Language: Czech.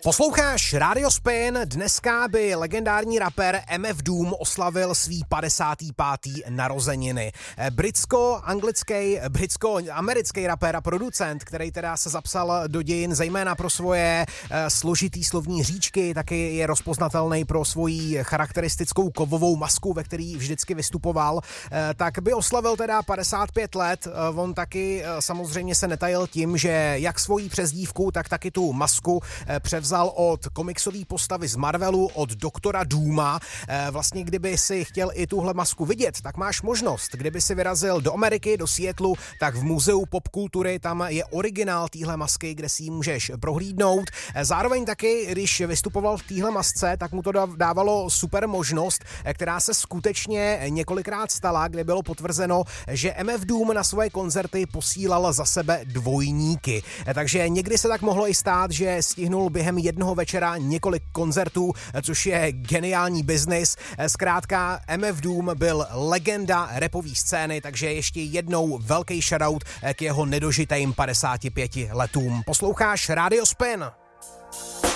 Posloucháš Radio Spin, dneska by legendární rapper MF Doom oslavil svý 55. narozeniny. Britsko-americký rapper a producent, který teda se zapsal do dějin zejména pro svoje složitý slovní hříčky, taky je rozpoznatelný pro svoji charakteristickou kovovou masku, ve který vždycky vystupoval, tak by oslavil teda 55 let. On taky samozřejmě se netajil tím, že jak svoji přezdívku, tak taky tu masku převzal od komiksové postavy z Marvelu, od doktora Dooma. Vlastně kdyby si chtěl i tuhle masku vidět, tak máš možnost. Kdyby si vyrazil do Ameriky, do Seattlu, tak v Muzeu popkultury tam je originál téhle masky, kde si ji můžeš prohlídnout. Zároveň taky, když vystupoval v téhle masce, tak mu to dávalo super možnost, která se skutečně několikrát stala, kde bylo potvrzeno, že MF Doom na svoje koncerty posílal za sebe dvojníky. Takže někdy se tak mohlo i stát, že stihnul během jednoho večera několik koncertů, což je geniální biznis. Zkrátka MF Doom byl legenda rapové scény, takže ještě jednou velký shoutout k jeho nedožitým 55 letům. Posloucháš Radio Spin.